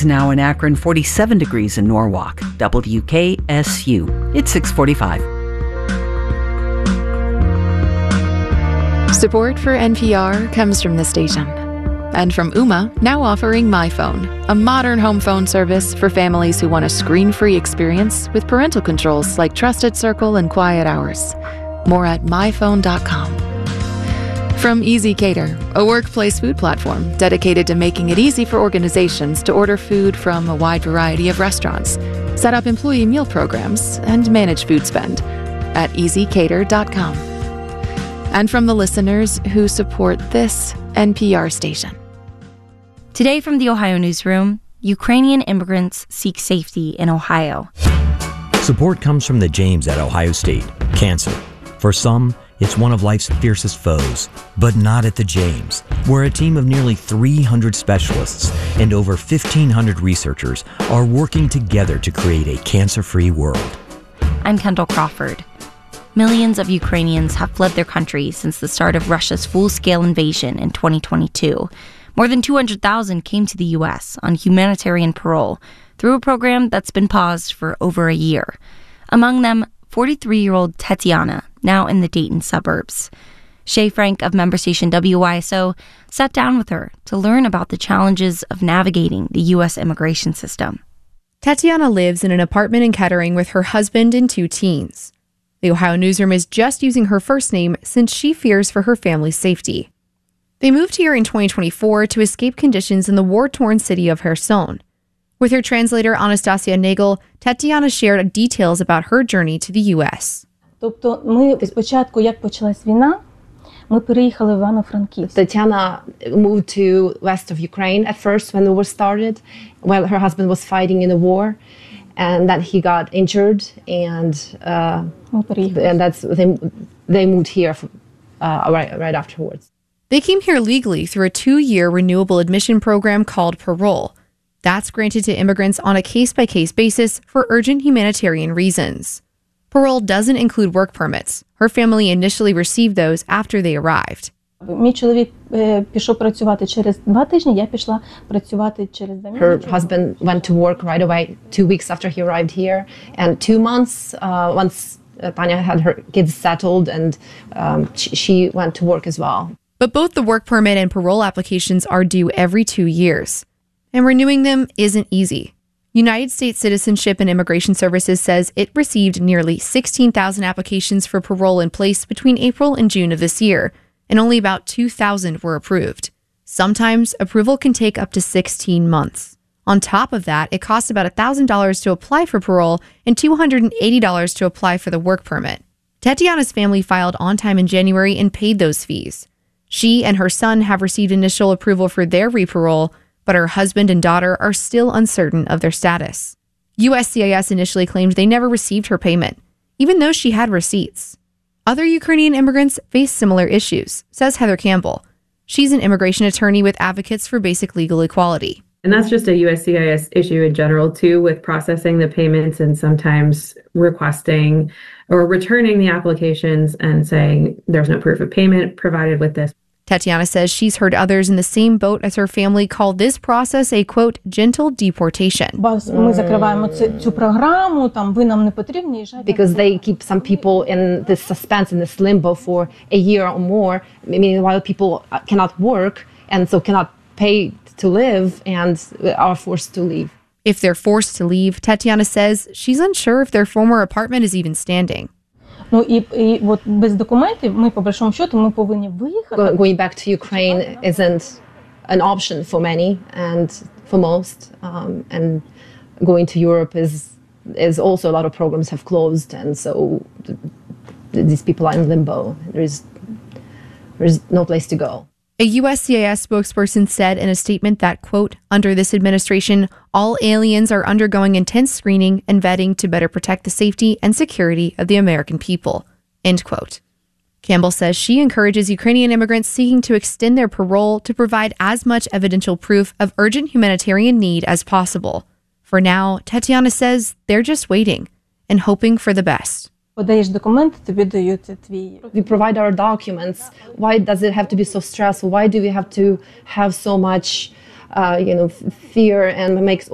degrees now in Akron, 47 degrees in Norwalk. WKSU. It's 6:45. Support for NPR comes from the station. And from Ooma, now offering MyPhone, a modern home phone service for families who want a screen-free experience with parental controls like Trusted Circle and Quiet Hours. More at myphone.com. From Easy Cater, a workplace food platform dedicated to making it easy for organizations to order food from a wide variety of restaurants, set up employee meal programs, and manage food spend at easycater.com. And from the listeners who support this NPR station. Today from the Ohio Newsroom, Ukrainian immigrants seek safety in Ohio. Support comes from the James at Ohio State. Cancer. For some, it's one of life's fiercest foes, but not at the James, where a team of nearly 300 specialists and over 1,500 researchers are working together to create a cancer-free world. I'm Kendall Crawford. Millions of Ukrainians have fled their country since the start of Russia's full-scale invasion in 2022. More than 200,000 came to the U.S. on humanitarian parole through a program that's been paused for over a year. Among them, 43-year-old Tetiana, now in the Dayton suburbs. Shay Frank of member station WYSO sat down with her to learn about the challenges of navigating the U.S. immigration system. Tetiana lives in an apartment in Kettering with her husband and 2 teens. The Ohio Newsroom is just using her first name since she fears for her family's safety. They moved here in 2024 to escape conditions in the war-torn city of Kherson. With her translator Anastasia Nagel, Tetiana shared details about her journey to the U.S. Tetiana moved to west of Ukraine at first when the war started, while her husband was fighting in the war. And then he got injured, and that's they moved here right afterwards. They came here legally through a 2-year renewable admission program called Parole. That's granted to immigrants on a case-by-case basis for urgent humanitarian reasons. Parole doesn't include work permits. Her family initially received those after they arrived. Her husband went to work right away 2 weeks after he arrived here. And 2 months, once Tanya had her kids settled, and she went to work as well. But both the work permit and parole applications are due every 2 years. And renewing them isn't easy. United States Citizenship and Immigration Services says it received nearly 16,000 applications for parole in place between April and June of this year, and only about 2,000 were approved. Sometimes approval can take up to 16 months. On top of that, it costs about $1,000 to apply for parole and $280 to apply for the work permit. Tetiana's family filed on time in January and paid those fees. She and her son have received initial approval for their re-parole, but her husband and daughter are still uncertain of their status. USCIS initially claimed they never received her payment, even though she had receipts. Other Ukrainian immigrants face similar issues, says Heather Campbell. She's an immigration attorney with Advocates for Basic Legal Equality. And that's just a USCIS issue in general, too, with processing the payments and sometimes requesting or returning the applications and saying there's no proof of payment provided with this. Tetiana says she's heard others in the same boat as her family call this process a, quote, gentle deportation. Because they keep some people in this suspense, in this limbo for a year or more, meanwhile people cannot work and so cannot pay to live and are forced to leave. If they're forced to leave, Tetiana says she's unsure if their former apartment is even standing. Going back to Ukraine isn't an option for many and for most. And going to Europe is also a lot of programs have closed. And so these people are in limbo. There's no place to go. A USCIS spokesperson said in a statement that, quote, under this administration, all aliens are undergoing intense screening and vetting to better protect the safety and security of the American people, end quote. Campbell says she encourages Ukrainian immigrants seeking to extend their parole to provide as much evidential proof of urgent humanitarian need as possible. For now, Tetiana says they're just waiting and hoping for the best. We provide our documents. Why does it have to be so stressful? Why do we have to have so much, fear and makes